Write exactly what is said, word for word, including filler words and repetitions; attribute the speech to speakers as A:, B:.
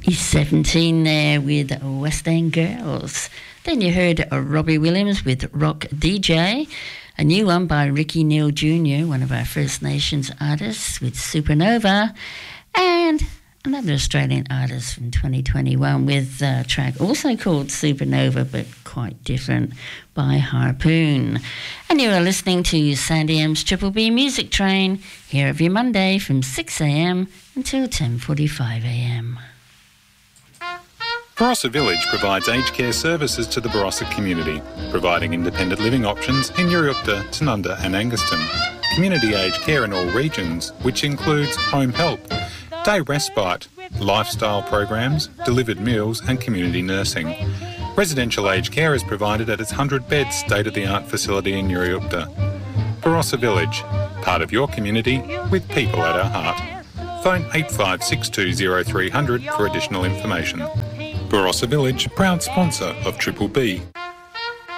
A: He's seventeen there with West End Girls. Then you heard Robbie Williams with Rock D J. A new one by Ricky Neal Junior, one of our First Nations artists, with Supernova. And another Australian artist from twenty twenty-one with a track also called Supernova, but quite different, by Harpoon. And you are listening to Sandy M's Triple B Music Train, here every Monday from six a.m. until ten forty-five a.m.
B: Barossa Village provides aged care services to the Barossa community, providing independent living options in Uriukta, Tanunda and Anguston. Community aged care in all regions, which includes home help, day respite, lifestyle programs, delivered meals and community nursing. Residential aged care is provided at its one hundred bed state-of-the-art facility in Uriukta. Barossa Village, part of your community with people at our heart. Phone eight five six two zero three hundred for additional information. Barossa Village, proud sponsor of Triple B.